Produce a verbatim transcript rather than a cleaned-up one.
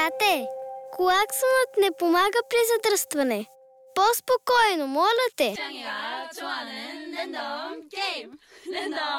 Тате, клаксонът не помага при задръстване. По-спокойно, моля те. 짱이가 좋아하는 랜덤 게임. 랜덤